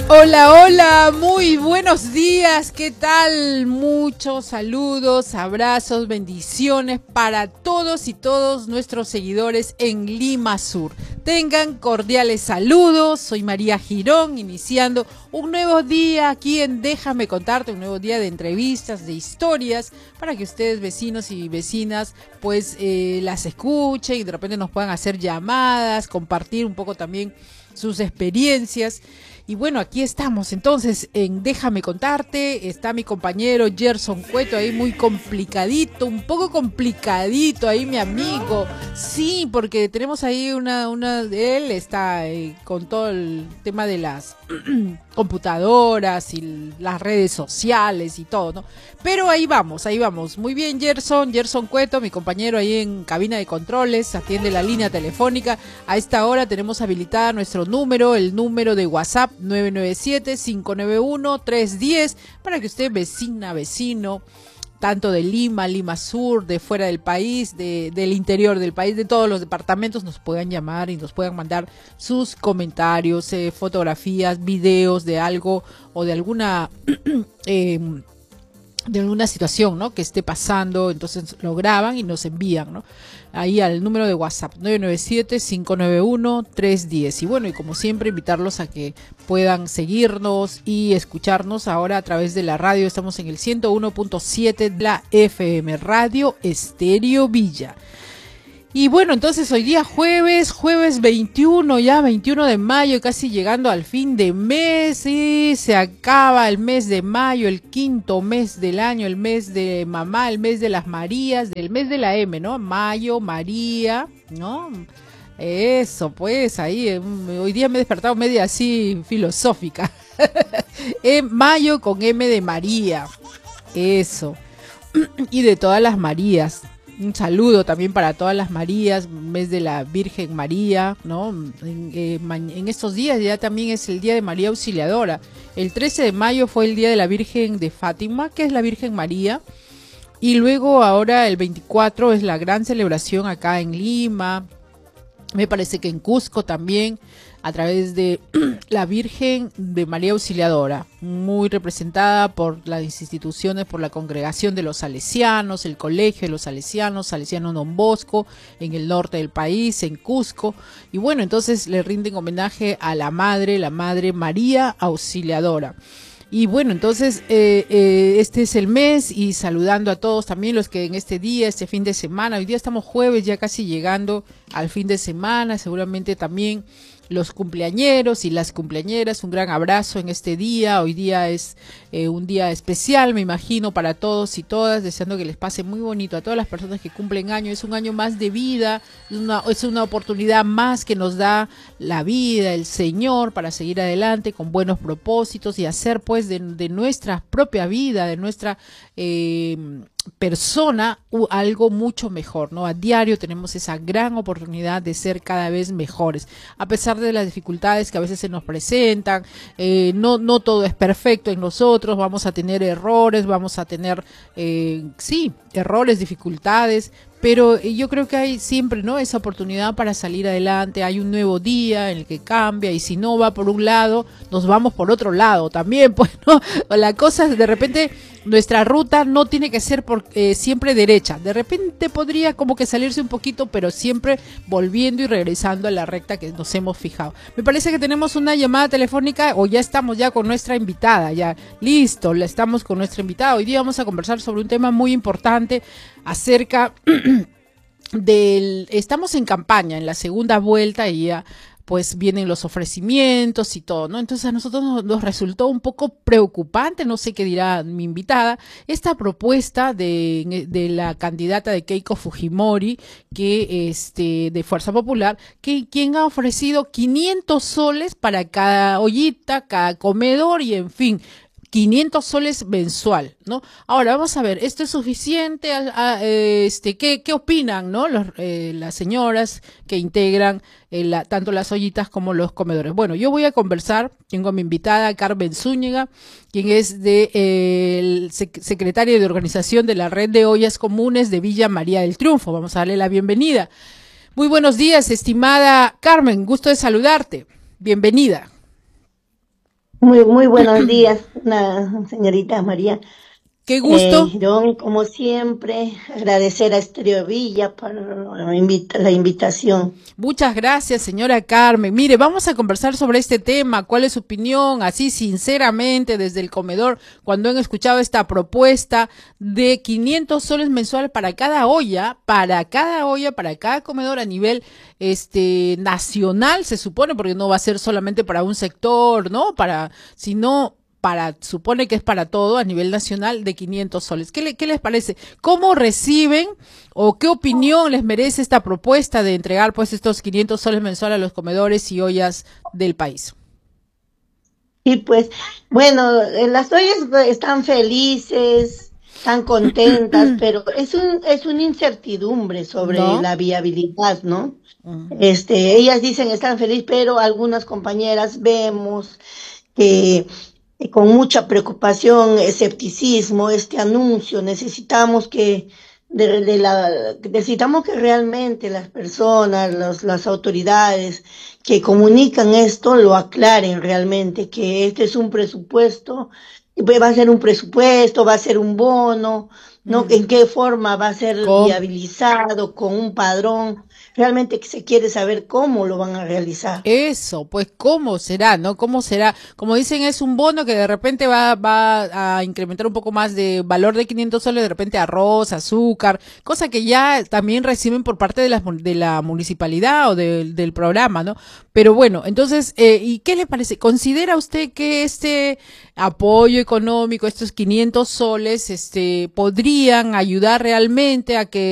Hola, hola, muy buenos días, ¿qué tal? Muchos saludos, abrazos, bendiciones para todos y todos nuestros seguidores en Lima Sur. Tengan cordiales saludos, soy María Girón, iniciando un nuevo día aquí en Déjame Contarte, un nuevo día de entrevistas, de historias, para que ustedes, vecinos y vecinas, pues las escuchen y de repente nos puedan hacer llamadas, compartir un poco también sus experiencias. Y bueno, aquí estamos entonces en Déjame Contarte, está mi compañero Gerson Cueto ahí muy complicadito, un poco complicadito ahí mi amigo, sí, porque tenemos ahí él está con todo el tema de las computadoras y las redes sociales y todo, ¿no? Pero ahí vamos, muy bien Gerson Cueto, mi compañero ahí en cabina de controles, atiende la línea telefónica. A esta hora tenemos habilitada nuestro número, el número de WhatsApp 997-591-310, para que usted, vecina, vecino, tanto de Lima, Lima Sur, de fuera del país, del interior del país, de todos los departamentos, nos puedan llamar y nos puedan mandar sus comentarios, fotografías, videos de algo o de alguna de alguna situación, ¿no?, que esté pasando. Entonces lo graban y nos envían, ¿no?, ahí al número de WhatsApp 997-591-310. Y bueno, y como siempre, invitarlos a que puedan seguirnos y escucharnos ahora a través de la radio. Estamos en el 101.7 de la FM, Radio Estéreo Villa. Y bueno, entonces hoy día jueves 21, ya 21 de mayo, casi llegando al fin de mes, y se acaba el mes de mayo, el quinto mes del año, el mes de mamá, el mes de las Marías, el mes de la M, ¿no? Mayo, María, ¿no? Eso, pues ahí, hoy día me he despertado media así filosófica. Mayo con M de María, eso, y de todas las Marías. Un saludo también para todas las Marías, mes de la Virgen María, ¿no? En estos días ya también es el día de María Auxiliadora. El 13 de mayo fue el día de la Virgen de Fátima, que es la Virgen María. Y luego ahora el 24 es la gran celebración acá en Lima. Me parece que en Cusco también, a través de la Virgen de María Auxiliadora, muy representada por las instituciones, por la congregación de los salesianos, el colegio de los salesianos, Salesiano Don Bosco, en el norte del país, en Cusco. Y bueno, entonces le rinden homenaje a la Madre María Auxiliadora. Y bueno, entonces este es el mes, y saludando a todos también los que en este día, este fin de semana, hoy día estamos jueves, ya casi llegando al fin de semana, seguramente también los cumpleañeros y las cumpleañeras, un gran abrazo en este día. Hoy día es un día especial, me imagino, para todos y todas, deseando que les pase muy bonito a todas las personas que cumplen año. Es un año más de vida, es una oportunidad más que nos da la vida, el Señor, para seguir adelante con buenos propósitos y hacer pues de nuestra propia vida, de nuestra persona, algo mucho mejor, ¿no? A diario tenemos esa gran oportunidad de ser cada vez mejores, a pesar de las dificultades que a veces se nos presentan. No todo es perfecto en nosotros, vamos a tener errores, vamos a tener errores, dificultades, pero yo creo que hay siempre, ¿no?, esa oportunidad para salir adelante. Hay un nuevo día en el que cambia, y si no va por un lado, nos vamos por otro lado también, pues, ¿no? La cosa es, de repente, nuestra ruta no tiene que ser siempre derecha. De repente podría como que salirse un poquito, pero siempre volviendo y regresando a la recta que nos hemos fijado. Me parece que tenemos una llamada telefónica, o ya estamos ya con nuestra invitada, ya listo, estamos con nuestra invitada. Hoy día vamos a conversar sobre un tema muy importante acerca estamos en campaña, en la segunda vuelta, y ya pues vienen los ofrecimientos y todo, ¿no? Entonces a nosotros nos resultó un poco preocupante, no sé qué dirá mi invitada, esta propuesta de la candidata de Keiko Fujimori, que de Fuerza Popular, quien ha ofrecido 500 soles para cada ollita, cada comedor, y en fin, 500 soles mensual, ¿no? Ahora vamos a ver, ¿esto es suficiente? ¿Qué opinan, ¿no?, las señoras que integran tanto las ollitas como los comedores? Bueno, yo voy a conversar, tengo a mi invitada Carmen Zúñiga, quien es secretaria de organización de la Red de Ollas Comunes de Villa María del Triunfo. Vamos a darle la bienvenida. Muy buenos días, estimada Carmen, gusto de saludarte. Bienvenida. Muy buenos días, señorita María. Qué gusto. Yo, como siempre, agradecer a Estéreo Villa por la invitación. Muchas gracias, señora Carmen. Mire, vamos a conversar sobre este tema. ¿Cuál es su opinión? Así, sinceramente, desde el comedor, cuando han escuchado esta propuesta de 500 soles mensuales para cada comedor a nivel nacional, se supone, porque no va a ser solamente para un sector, ¿no? Sino supone que es para todo a nivel nacional de 500 soles. ¿Qué les parece? ¿Cómo reciben o qué opinión les merece esta propuesta de entregar pues estos 500 soles mensuales a los comedores y ollas del país? Y pues, bueno, las ollas están felices, están contentas, pero es una incertidumbre sobre ¿No? la viabilidad, ¿no? Mm. Ellas dicen están felices, pero algunas compañeras vemos que con mucha preocupación, escepticismo, este anuncio, necesitamos que realmente las personas, las autoridades que comunican esto lo aclaren realmente, que este es un presupuesto, y pues va a ser un presupuesto, va a ser un bono, ¿no? Mm. ¿En qué forma va a ser Com- viabilizado con un padrón? Realmente que se quiere saber cómo lo van a realizar. Eso, pues cómo será, ¿no? ¿Cómo será? Como dicen, es un bono que de repente va a incrementar un poco más de valor de 500 soles, de repente arroz, azúcar, cosa que ya también reciben por parte de la municipalidad o del programa, ¿no? Pero bueno, entonces, ¿y qué le parece? ¿Considera usted que este apoyo económico, estos 500 soles, podrían ayudar realmente a que